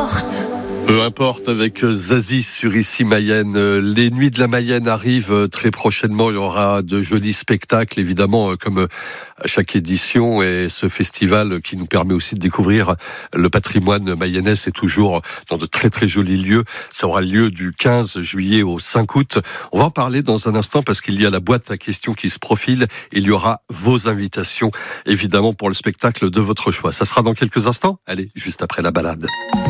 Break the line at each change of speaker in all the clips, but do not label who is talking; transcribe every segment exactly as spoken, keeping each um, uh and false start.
importe.
Peu importe avec Zazie sur Ici Mayenne. Les Nuits de la Mayenne arrivent très prochainement. Il y aura de jolis spectacles, évidemment, comme à chaque édition. Et ce festival qui nous permet aussi de découvrir le patrimoine mayennais, c'est toujours dans de très très jolis lieux. Ça aura lieu du quinze juillet au cinq août. On va en parler dans un instant parce qu'il y a la boîte à questions qui se profile. Il y aura vos invitations, évidemment, pour le spectacle de votre choix. Ça sera dans quelques instants. Allez, juste après la balade.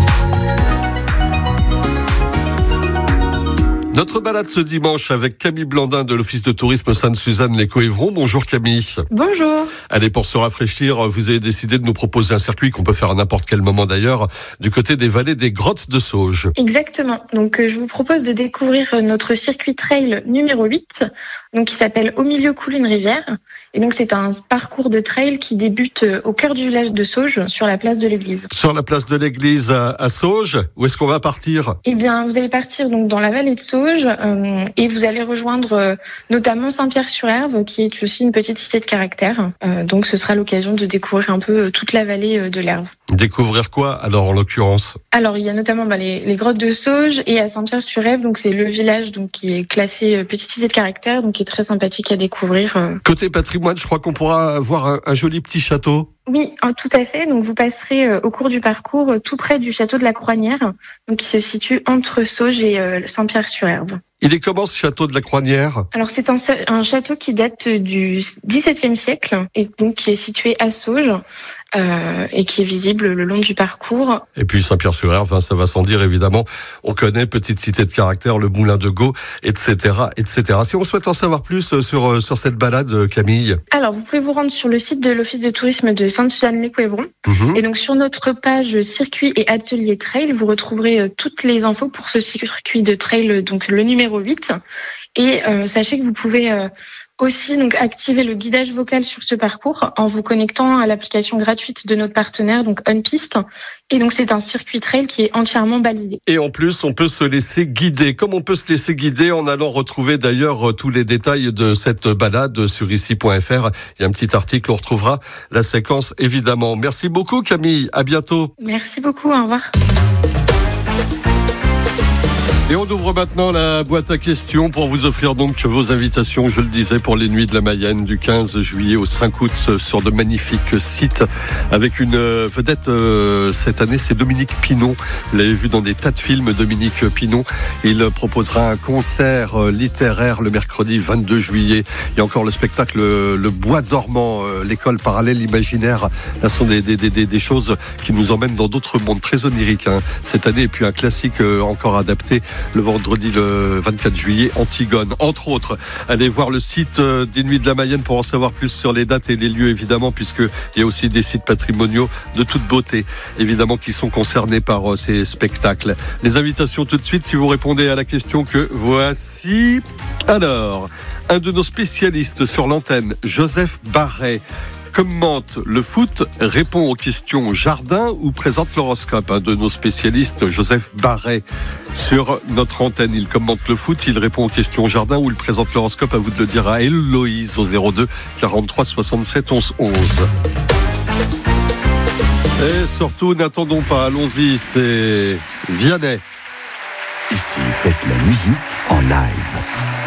Notre balade ce dimanche avec Camille Blandin de l'Office de tourisme Sainte-Suzanne-les-Coëvrons. Bonjour Camille.
Bonjour.
Allez, pour se rafraîchir, vous avez décidé de nous proposer un circuit qu'on peut faire à n'importe quel moment d'ailleurs, du côté des vallées des Grottes de Sauge.
Exactement. Donc, je vous propose de découvrir notre circuit trail numéro huit, donc qui s'appelle Au milieu coule une rivière. Et donc, c'est un parcours de trail qui débute au cœur du village de Sauge, sur la place de l'église.
Sur la place de l'église à, à Sauge, où est-ce qu'on va partir ?
Eh bien, vous allez partir donc dans la vallée de Sauge. Euh, et vous allez rejoindre euh, notamment Saint-Pierre-sur-Herve, qui est aussi une petite cité de caractère. Euh, donc ce sera l'occasion de découvrir un peu euh, toute la vallée euh, de l'Herve.
Découvrir quoi alors en l'occurrence ?
Alors il y a notamment bah, les, les grottes de Sauge et à Saint-Pierre-sur-Herve, donc c'est le village donc qui est classé euh, petite cité de caractère, donc qui est très sympathique à découvrir. Euh.
Côté patrimoine, je crois qu'on pourra voir un, un joli petit château.
Oui, tout à fait. Donc vous passerez euh, au cours du parcours euh, tout près du château de la Croinière, donc qui se situe entre Sauge et euh, Saint-Pierre-sur-Herve.
Il est comment ce château de la Croinière ?
Alors c'est un, un château qui date du dix-septième siècle et donc qui est situé à Sauge euh, et qui est visible le long du parcours.
Et puis Saint-Pierre-sur-Herve, hein, ça va sans dire évidemment. On connaît, petite cité de caractère, le moulin de Gau, et cetera, et cetera. Si on souhaite en savoir plus sur sur cette balade, Camille.
Alors vous pouvez vous rendre sur le site de l'Office de tourisme de Sainte-Suzanne-les-Coëvrons. Mmh. Et donc sur notre page circuit et atelier trail, vous retrouverez toutes les infos pour ce circuit de trail, donc le numéro huit. Et euh, sachez que vous pouvez euh, aussi donc activer le guidage vocal sur ce parcours en vous connectant à l'application gratuite de notre partenaire, donc OnPiste. Et donc c'est un circuit trail qui est entièrement balisé.
Et en plus, on peut se laisser guider. Comme on peut se laisser guider en allant retrouver d'ailleurs tous les détails de cette balade sur ici point f r. Il y a un petit article, on retrouvera la séquence évidemment. Merci beaucoup Camille, à bientôt.
Merci beaucoup, au revoir.
Et on ouvre maintenant la boîte à questions pour vous offrir donc vos invitations, je le disais, pour les Nuits de la Mayenne du quinze juillet au cinq août sur de magnifiques sites avec une vedette euh, cette année, c'est Dominique Pinon. Vous l'avez vu dans des tas de films, Dominique Pinon. Il proposera un concert littéraire le mercredi vingt-deux juillet. Il y a encore le spectacle Le Bois dormant, l'école parallèle imaginaire. Là sont des, des, des, des choses qui nous emmènent dans d'autres mondes très oniriques hein, cette année. Et puis un classique encore adapté le vendredi le vingt-quatre juillet, Antigone, entre autres. Allez voir le site des Nuits de la Mayenne pour en savoir plus sur les dates et les lieux, évidemment, puisqu'il y a aussi des sites patrimoniaux de toute beauté, évidemment, qui sont concernés par ces spectacles. Les invitations tout de suite, si vous répondez à la question que voici. Alors, un de nos spécialistes sur l'antenne, Joseph Barret, commente le foot, répond aux questions jardin ou présente l'horoscope. Un de nos spécialistes, Joseph Barret, sur notre antenne. Il commente le foot, il répond aux questions jardin ou il présente l'horoscope. À vous de le dire à Héloïse au zéro deux quarante-trois soixante-sept onze onze. Et surtout, n'attendons pas, allons-y, c'est Vianney.
Ici, faites la musique en live.